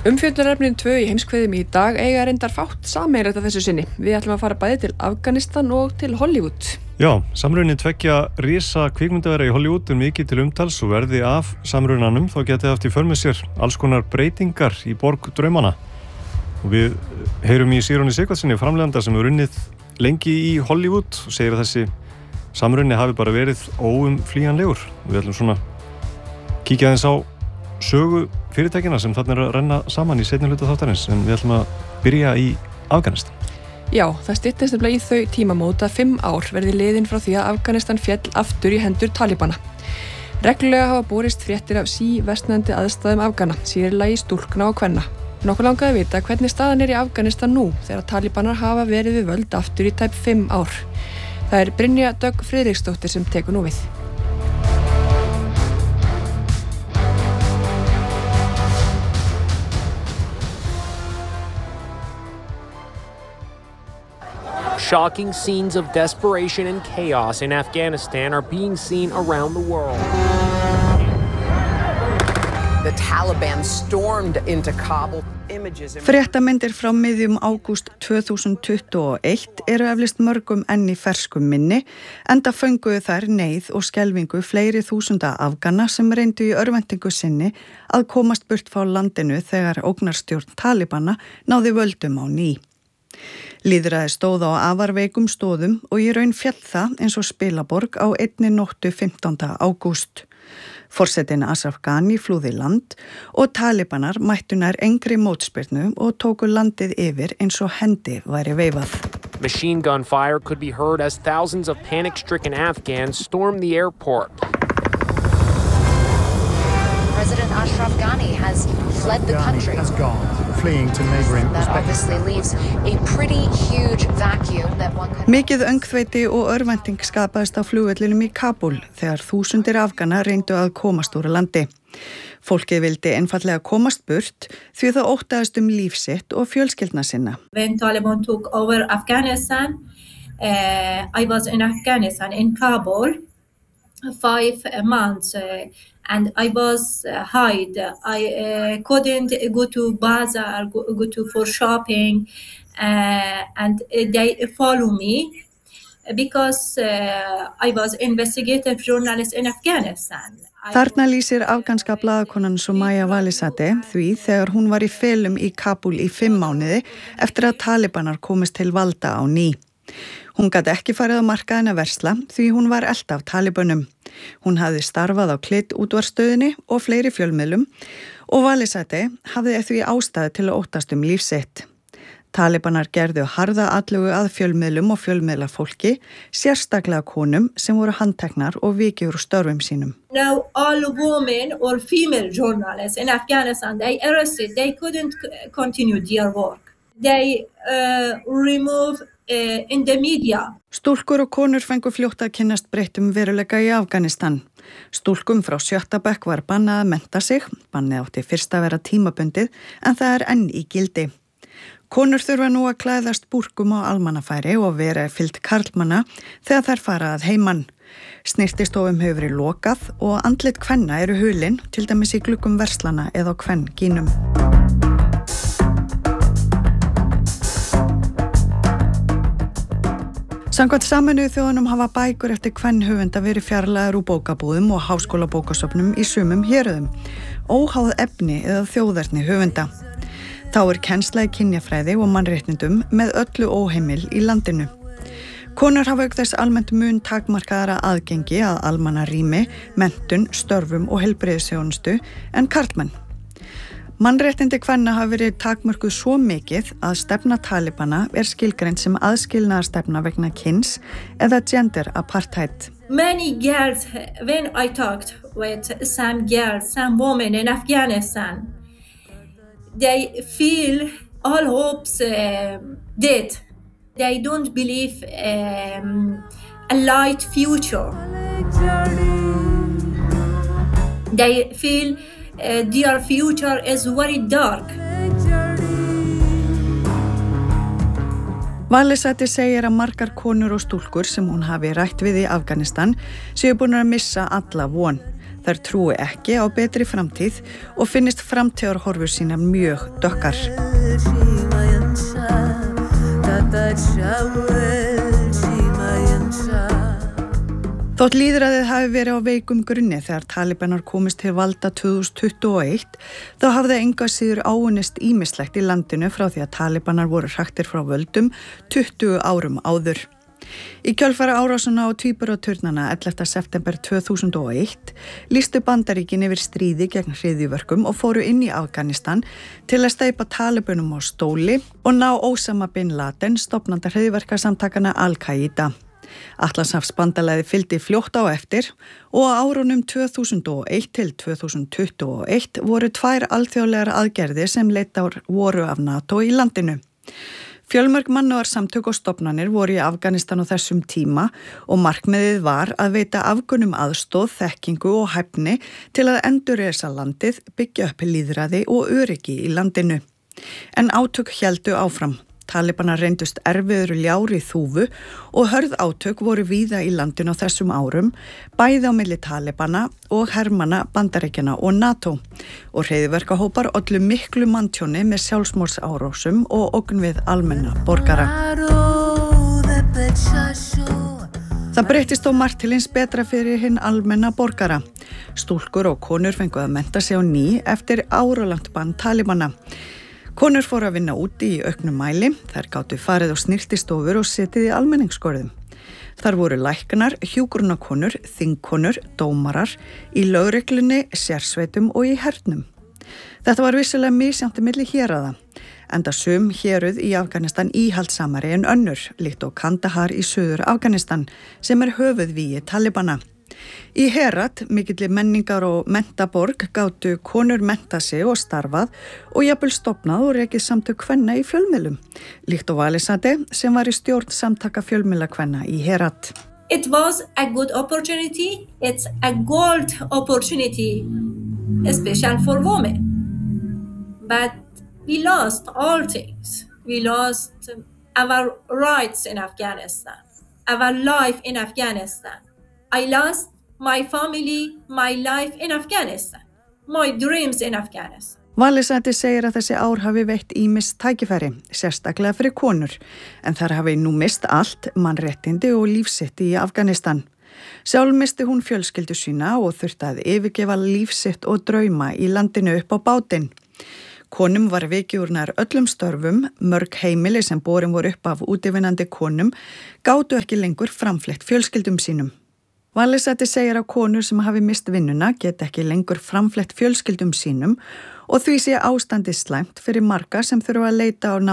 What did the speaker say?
Umfjöllunarefnin 2 í heimskveðum í dag eiga reyndar fátt sameiginlegt að þessu sinni. Við ætlum að fara bæði til Afganistan og til Hollywood. Já, samruni tveggja risa kvikmyndavera í Hollywood mikið til umtals og verði af samrunanum þá geti haft í för með sér alls konar breytingar í borg draumana. Og við heyrum í Sigrúnu Sighvatssyni, framleiðanda sem hefur unnið lengi í Hollywood og segir að þessi samruni hafi bara verið óumflýjanlegur. Við ætlum svona kíkja aðeins á sögu fyrirtækina sem þarna að renna saman í seinni hluta þáttarins, en við ætlum að byrja í Afganistan. Já, það styttist nefnilega í þau tímamót að 5 ár verði liðin frá því að Afganistan féll aftur í hendur talibana. Reglulega hafa borist fréttir af síversnandi aðstæðum Afgana, sér í lagi stúlkna og kvenna. Nokkuð langaði að vita hvernig staðan í Afganistan nú þegar talibanar hafa verið við völd aftur í tæp 5 ár. Það Brynja Dögg Friðriksdóttir sem tekur nú við. Shocking scenes of desperation and chaos in Afghanistan are being seen around the world. The Taliban stormed into Kabul. Fréttamyndir frá miðjum ágúst 2021 eru eflist mörgum enn í ferskum minni, enda fönguðu þær neyð og skelfingu fleiri þúsunda Afgana sem reyndu í örvæntingu sinni að komast burt frá landinu þegar ógnarstjórn talibana náði völdum á ný. Lýðræði stóð á afar veikum stóðum og í raun féll það eins og spilaborg á einni nóttu 15. ágúst. Forsetinn Ashraf Ghani flúði land og talibanar mættu nær engri mótspyrnu og tóku landið yfir eins og hendi væri veifað. Machine gun fire could be heard as thousands of panic-stricken Afghans stormed the airport. President Ashraf Ghani has fled the country. Has gone, fleeing to neighboring That obviously leaves a pretty huge vacuum that one could... Mikið öngþveiti og örvænting skapaðist á flugvellinum í Kabul þegar þúsundir Afgana reyndu að komast úr landi. Fólkið vildi einfallega komast burt því það óttaðist líf sitt og fjölskyldna sinna. When Taliban took over Afghanistan, I was in Afghanistan, in Kabul, 5 months. And I was hide. I couldn't go to bazaar, go to for shopping, and they follow me because I was investigative journalist in Afghanistan. Þarna lýsir afganska blaðakonan Sumaya Walisade því þegar hún var í felum í Kabul í 5 mánuði eftir að talibanar komist til valda á ný. Hún gat ekki farið á markaðinn að versla því hún var elt af talibanum. Hún hafði starfað á Klit útvarpsstöðinni og fleiri fjölmiðlum og Walisade hafði því ástæðu til að óttast líf sitt. Talibanar gerðu harða atlögu að fjölmiðlum og fjölmiðlafólki, sérstaklega konum sem voru handteknar og vikið úr störfum sínum. Now all women or female journalists in Afghanistan, they arrested, they couldn't continue their work. They remove in the media. Stúlkur og konur fengu fljótt að kynnast breyttum veruleika í Afganistan. Stúlkum frá 7. bekk var bannað að mennta sig, bannið átti fyrst að vera tímabundið en það enn í gildi. Konur þurfa nú að klæðast búrkum á almannafæri og vera fylgt karlmanna þegar þær fara að heiman. Snyrtistofum hefur verið lokað og andlit kvenna eru hulin, til dæmis í gluggum verslana eða á kvengínum. Samkvæmt Sameinuðu þjóðunum hafa bækur eftir kvenhöfunda verið fjarlægar úr bókabúðum og háskólabókasöfnum í sumum héruðum, óháð efni eða þjóðerni höfunda. Þá kennsla í kynjafræði og mannréttindum með öllu óheimil í landinu. Konur hafa auk þess almennt mun takmarkaðara aðgengi að almannarými, menntun, störfum og heilbrigðisþjónustu en karlmenn. Mannréttindi kvenna hafa verið takmörkuð svo mikið að stefna talibana skilgreind sem aðskilnaðarstefna vegna kyns eða gender apartheid. Many girls, when I talked with some girls, some women in Afghanistan, they feel all hopes dead. They don't believe a light future. They feel their future is very dark. Walisade segir að margar konur og stúlkur sem hún hafi rætt við í Afganistan séu búin að missa alla von. Þær trúi ekki á betri framtíð og finnist framtíðarhorfur sínar mjög dökkar. Þótt lýðræðið hafi verið á veikum grunni þegar talibanar komist til valda 2021, þá hafði engu að síður áunnist ýmislegt í landinu frá því að talibanar voru hraktir frá völdum 20 árum áður. Í kjölfara árásuna á tvíburaturnana 11. september 2001 lýstu Bandaríkin yfir stríði gegn hryðjuverkum og fóru inn í Afganistan til að steypa talibanum á stóli og ná Osama bin Laden, stofnanda hryðjuverkasamtakana Al-Qaida. Atlantshafsbandalagið fylgdi fljótt á eftir og á árunum 2001 til 2021 voru 2 alþjóðlegar aðgerðir sem leiddir voru af NATO í landinu. Fjölmörg mannúðarsamtök og stofnanir voru í Afganistan á þessum tíma og markmiðið var að veita Afgönum aðstoð, þekkingu og hæfni til að endurreisa landið, byggja upp lýðræði og öryggi í landinu. En átök héldu áfram. Talibanar reyndust erfiður ljár í þúfu og hörð átök voru víða í landinu á þessum árum, bæði á milli talibana og hermanna Bandaríkjanna og NATO. Og hryðjuverkahópar ollu miklu manntjóni með sjálfsmorðsárásum og ógn við almenna borgara. Það breyttist þó margt til hins betra fyrir hinn almenna borgara. Stúlkur og konur fengu að mennta sig á ný eftir áralangt bann talibana. Konur fóru að vinna úti í auknum mæli, þær gátu farið á snyrtistofur og setið í almenningsskorðum. Þar voru læknar, hjúkrunarkonur, þingkonur, dómarar, í lögreglunni, sérsveitum og í hernum. Þetta var vissulega misjafnt milli héraða, enda sum héruð í Afganistan íhaldsamari en önnur, líkt og Kandahar í suður Afganistan, sem höfuðvígi talibana. Í Herat, mikilli menningar og menntaborg, gátu konur mennta sig og starfað og jafnvel stofnað og rekið samtök kvenna í fjölmiðlum, líkt og Valisade sem var í stjórn samtaka fjölmiðla kvenna í Herat. It was a good opportunity. It's a gold opportunity, especially for women. But we lost all things. We lost our rights in Afghanistan, our life in Afghanistan. I lost my family, my life in Afghanistan, my dreams in Afghanistan. Valisade segir að þessi ár hafi veitt ýmis tækifæri, sérstaklega fyrir konur, en þar hafi nú mist allt, mannréttindi og lífsitt í Afghanistan. Sjálf misti hún fjölskyldu sína og þurfti að yfirgefa lífsitt og drauma í landinu upp á bátinn. Konum var vikið úr nær öllum störfum, mörg heimili sem borin voru upp af útivinnandi konum gátu ekki lengur framfleytt fjölskyldum sínum. Valisade segir að konur sem hafi mist vinnuna geti ekki lengur framfleytt fjölskyldum sínum og því sé ástandið slæmt fyrir marga sem þurfa að leita á